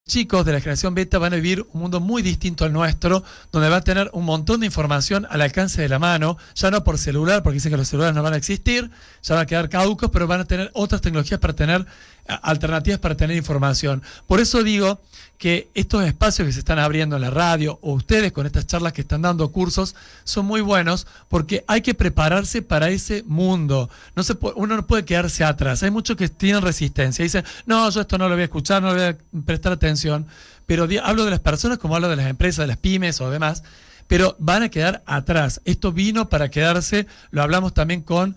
chicos de la generación beta van a vivir un mundo muy distinto al nuestro, donde va a tener un montón de información al alcance de la mano, ya no por celular, porque dicen que los celulares no van a existir, ya van a quedar caducos, pero van a tener otras tecnologías para tener alternativas para tener información. Por eso digo que estos espacios que se están abriendo en la radio, o ustedes con estas charlas que están dando cursos, son muy buenos porque hay que prepararse para ese mundo. Uno no puede quedarse atrás. Hay muchos que tienen resistencia. Dicen, no, yo esto no lo voy a escuchar, no le voy a prestar atención. Pero hablo de las personas como hablo de las empresas, de las pymes o demás, pero van a quedar atrás. Esto vino para quedarse. Lo hablamos también con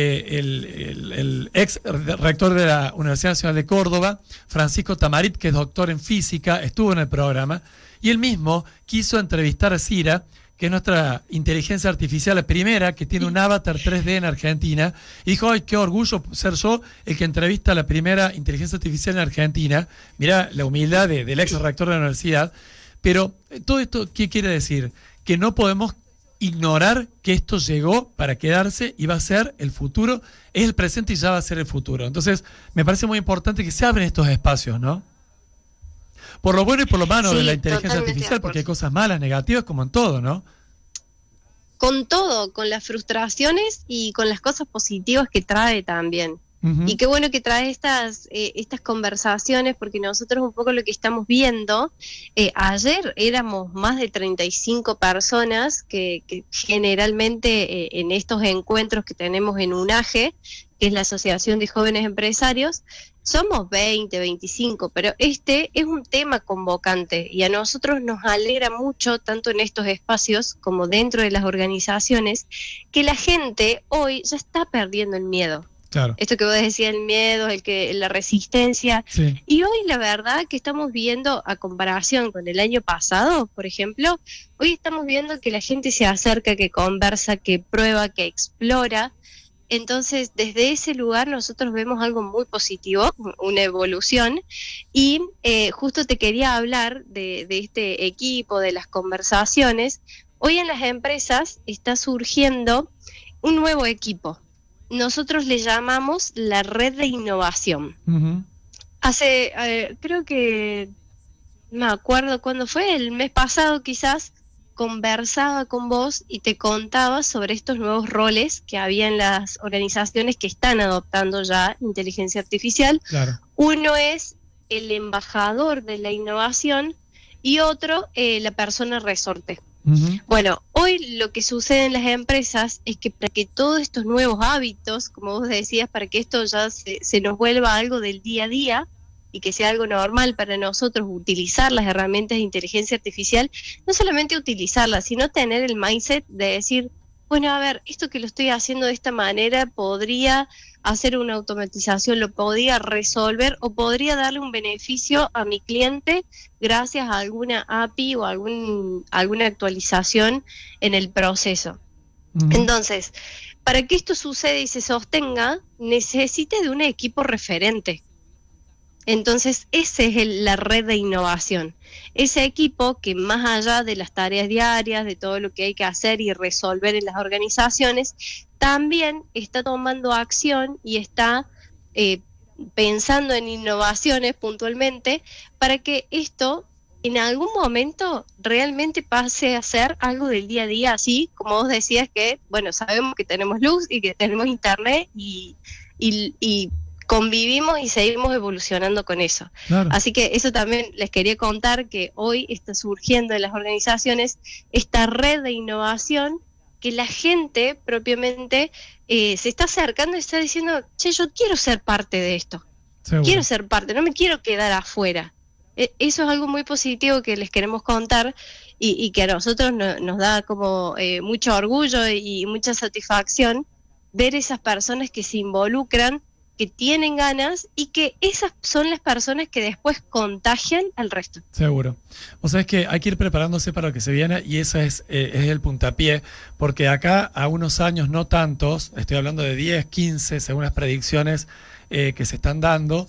el ex rector de la Universidad Nacional de Córdoba, Francisco Tamarit, que es doctor en física, estuvo en el programa, y él mismo quiso entrevistar a Cira, que es nuestra inteligencia artificial, la primera que tiene un avatar 3D en Argentina, y dijo, ¡ay, qué orgullo ser yo el que entrevista a la primera inteligencia artificial en Argentina! Mirá la humildad del ex rector de la universidad. Pero todo esto, ¿qué quiere decir? Que no podemos ignorar que esto llegó para quedarse y va a ser el futuro, es el presente y ya va a ser el futuro. Entonces, me parece muy importante que se abren estos espacios, ¿no? Por lo bueno y por lo malo de la inteligencia artificial, porque hay cosas malas, negativas, como en todo, ¿no? Con todo, con las frustraciones y con las cosas positivas que trae también. Y qué bueno que trae estas conversaciones, porque nosotros un poco lo que estamos viendo, ayer éramos más de 35 personas que generalmente en estos encuentros que tenemos en UNAGE, que es la Asociación de Jóvenes Empresarios, somos 20, 25, pero este es un tema convocante y a nosotros nos alegra mucho, tanto en estos espacios como dentro de las organizaciones, que la gente hoy ya está perdiendo el miedo. Claro. Esto que vos decías, el miedo, la resistencia. Sí. Y hoy la verdad que estamos viendo, a comparación con el año pasado, por ejemplo, hoy estamos viendo que la gente se acerca, que conversa, que prueba, que explora. Entonces, desde ese lugar nosotros vemos algo muy positivo, una evolución. Y justo te quería hablar de este equipo, de las conversaciones. Hoy en las empresas está surgiendo un nuevo equipo. Nosotros le llamamos la red de innovación. Creo que, no me acuerdo cuándo fue, el mes pasado quizás, conversaba con vos y te contaba sobre estos nuevos roles que había en las organizaciones que están adoptando ya inteligencia artificial. Claro. Uno es el embajador de la innovación y otro la persona resorte. Bueno, hoy lo que sucede en las empresas es que para que todos estos nuevos hábitos, como vos decías, para que esto ya se nos vuelva algo del día a día y que sea algo normal para nosotros utilizar las herramientas de inteligencia artificial, no solamente utilizarlas, sino tener el mindset de decir, bueno, a ver, esto que lo estoy haciendo de esta manera podría hacer una automatización, lo podría resolver o podría darle un beneficio a mi cliente gracias a alguna API o alguna actualización en el proceso. Entonces, para que esto suceda y se sostenga, necesita de un equipo referente. Entonces, esa es la red de innovación. Ese equipo que más allá de las tareas diarias, de todo lo que hay que hacer y resolver en las organizaciones, también está tomando acción y está pensando en innovaciones puntualmente para que esto en algún momento realmente pase a ser algo del día a día, así como vos decías que, bueno, sabemos que tenemos luz y que tenemos internet y convivimos y seguimos evolucionando con eso. Claro. Así que eso también les quería contar, que hoy está surgiendo en las organizaciones esta red de innovación que la gente propiamente se está acercando y está diciendo, che, yo quiero ser parte de esto. Seguro. Quiero ser parte, no me quiero quedar afuera. Eso es algo muy positivo que les queremos contar y que a nosotros nos da como mucho orgullo y mucha satisfacción ver esas personas que se involucran, que tienen ganas y que esas son las personas que después contagian al resto. Seguro. O sea, es que hay que ir preparándose para lo que se viene y ese es el puntapié, porque acá a unos años, no tantos, estoy hablando de 10, 15, según las predicciones que se están dando,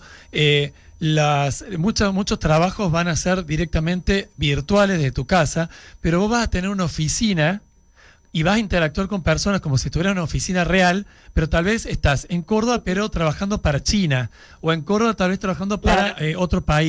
muchos trabajos van a ser directamente virtuales de tu casa, pero vos vas a tener una oficina y vas a interactuar con personas como si estuviera en una oficina real, pero tal vez estás en Córdoba pero trabajando para China, o en Córdoba tal vez trabajando para otro país.